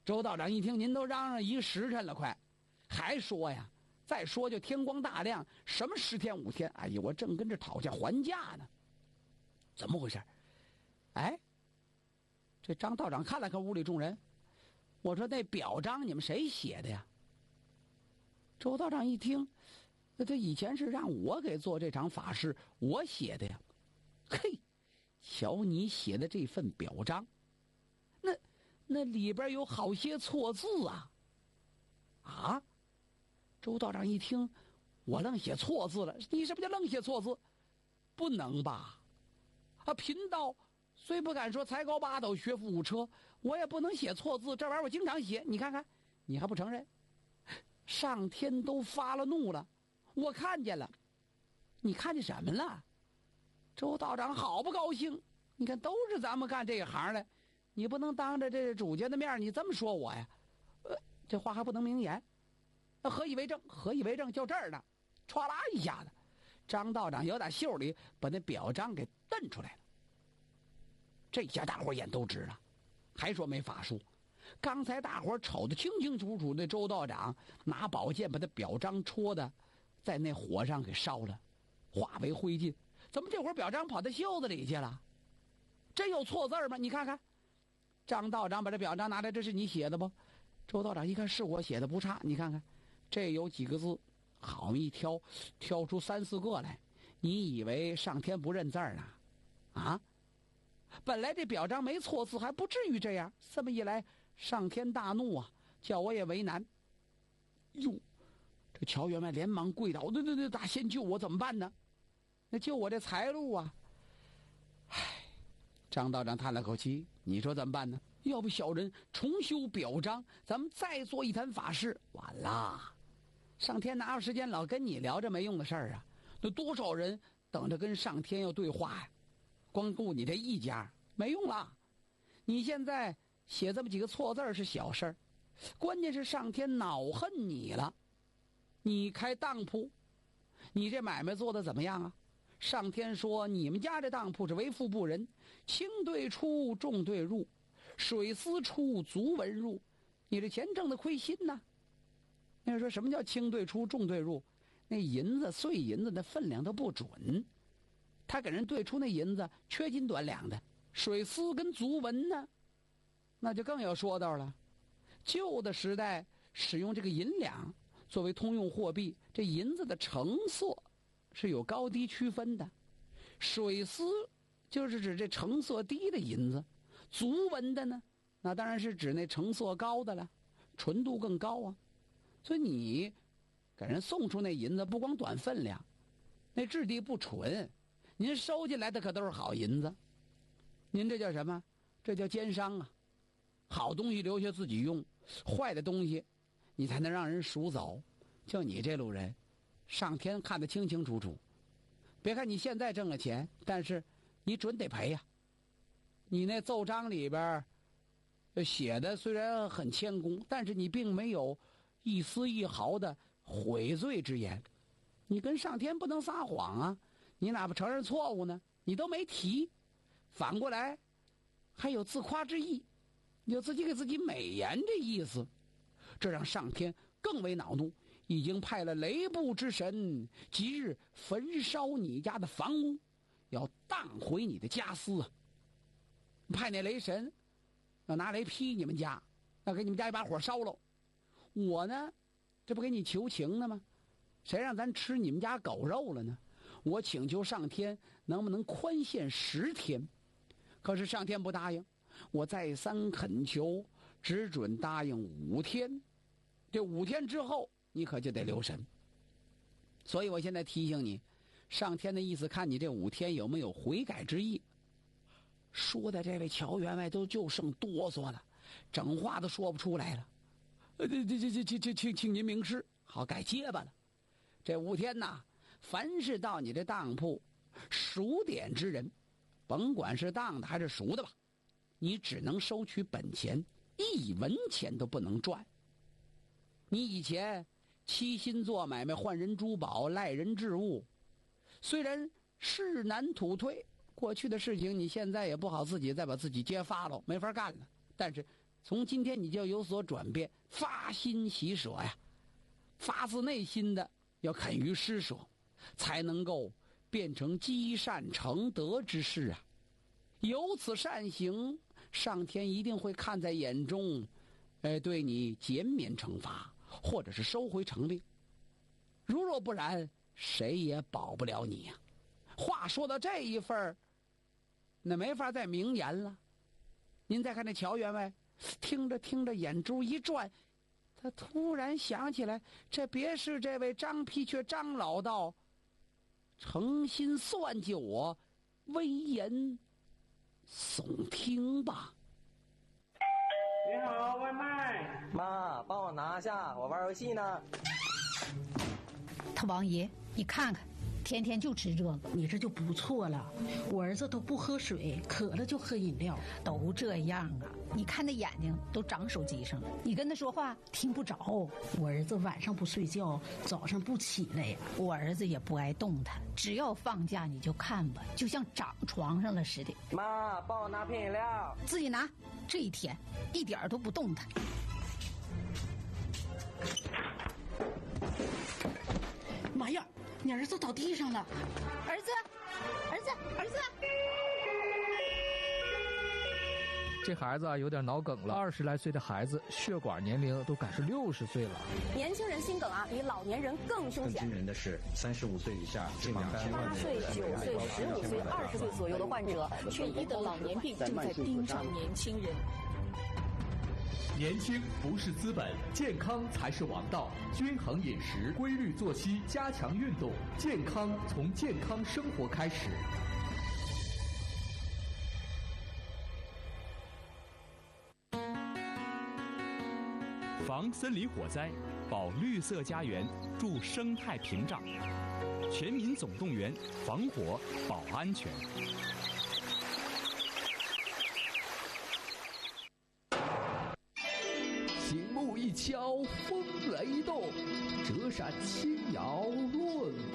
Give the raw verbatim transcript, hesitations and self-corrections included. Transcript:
周道长一听，您都嚷嚷一个时辰了，快，还说呀？再说就天光大亮，什么十天五天？哎呀，我正跟这讨价还价呢，怎么回事？哎，这张道长看了看屋里众人，我说那表彰你们谁写的呀？周道长一听，那他以前是让我给做这场法事，我写的呀。嘿，瞧你写的这份表彰，那那里边有好些错字啊！啊！周道长一听，我愣写错字了。你什么叫愣写错字？不能吧？啊，贫道虽不敢说才高八斗、学富五车，我也不能写错字。这玩意儿我经常写，你看看，你还不承认？上天都发了怒了，我看见了。你看见什么了？周道长好不高兴。你看，都是咱们干这一行的，你不能当着这主家的面你这么说我呀？呃，这话还不能明言。何以为证？何以为证？就这儿呢，歘啦一下子，张道长由打袖里把那表彰给瞪出来了。这下大伙眼都直了，还说没法术。刚才大伙瞅得清清楚楚，那周道长拿宝剑把那表彰戳的，在那火上给烧了，化为灰烬。怎么这会儿表彰跑到袖子里去了？真有错字吗？你看看，张道长把这表彰拿来，这是你写的不？周道长一看是我写的，不差。你看看。这有几个字，好一挑，挑出三四个来。你以为上天不认字呢？啊！本来这表彰没错字，还不至于这样。这么一来，上天大怒啊，叫我也为难。哟，这乔员外连忙跪倒：“对对对，大仙救我，怎么办呢？那救我这财路啊！”唉，张道长叹了口气：“你说怎么办呢？要不小人重修表彰，咱们再做一坛法事，完了。上天哪有时间老跟你聊这没用的事儿啊？那多少人等着跟上天要对话呀？光顾你这一家没用了。你现在写这么几个错字是小事儿，关键是上天恼恨你了。你开当铺，你这买卖做的怎么样啊？上天说你们家这当铺是为富不仁，轻兑出，重兑入，水丝出，足纹入，你这钱挣的亏心呐。那人说什么叫轻兑出，重兑入？那银子碎银子的分量都不准，他给人兑出那银子缺斤短两的，水丝跟足纹呢，那就更有说道了。旧的时代使用这个银两作为通用货币，这银子的成色是有高低区分的，水丝就是指这成色低的银子，足纹的呢，那当然是指那成色高的了，纯度更高啊。所以你给人送出那银子，不光短分量，那质地不纯，您收进来的可都是好银子。您这叫什么？这叫奸商啊！好东西留下自己用，坏的东西你才能让人赎走。就你这路人，上天看得清清楚楚。别看你现在挣了钱，但是你准得赔呀、啊。你那奏章里边写的虽然很谦恭，但是你并没有一丝一毫的悔罪之言。你跟上天不能撒谎啊！你哪怕承认错误呢？你都没提，反过来还有自夸之意，有自己给自己美言这意思，这让上天更为恼怒，已经派了雷部之神即日焚烧你家的房屋，要荡毁你的家私。派那雷神要拿雷劈你们家，要给你们家一把火烧了。我呢，这不给你求情呢吗？谁让咱吃你们家狗肉了呢？我请求上天能不能宽限十天，可是上天不答应。我再三恳求，只准答应五天。这五天之后，你可就得留神。所以我现在提醒你，上天的意思看你这五天有没有悔改之意。说的这位乔员外都就剩哆嗦了，整话都说不出来了。呃，这这这这这请请您明示，好改结巴了。这五天呐，凡是到你这当铺赎点之人，甭管是当的还是赎的吧，你只能收取本钱，一文钱都不能赚。你以前欺心做买卖，换人珠宝，赖人置物，虽然事难土退，过去的事情你现在也不好自己再把自己揭发了，没法干了。但是从今天你就有所转变，发心喜舍呀，发自内心的要肯于施舍，才能够变成积善成德之事啊。有此善行，上天一定会看在眼中，呃，对你减免惩罚，或者是收回成令。如若不然，谁也保不了你呀、啊。话说到这一份儿，那没法再明言了。您再看那乔员外，听着听着眼珠一转，他突然想起来，这别是这位张皮缺张老道诚心算计我，危言耸听吧。 你好，外卖。 妈，帮我拿下，我玩游戏呢。 他王爷，你看看，天天就吃这个， 你这就不错了。我儿子都不喝水，渴了就喝饮料， 都这样啊。你看那眼睛都长手机上了，你跟他说话听不着。 我儿子晚上不睡觉，早上不起来呀。 我儿子也不爱动弹，只要放假你就看吧，就像长床上了似的。 妈，帮我拿瓶饮料。 自己拿。这一天一点都不动弹。 妈呀，你儿子倒地上了！ 儿子，儿子，儿子！ 这孩子啊有点脑梗了，二十来岁的孩子血管年龄都赶是六十岁了。 年轻人心梗啊，比老年人更凶险。 更惊人的是，三十五岁以下近两千万人。 八岁、九岁、十五岁、二十岁左右的患者，缺一的老年病正在盯上年轻人。 年轻不是资本，健康才是王道。均衡饮食、规律作息、加强运动，健康从健康生活开始。 防森林火灾，保绿色家园，筑生态屏障。全民总动员，防火保安全。 醒目一敲风雷动，折扇轻摇论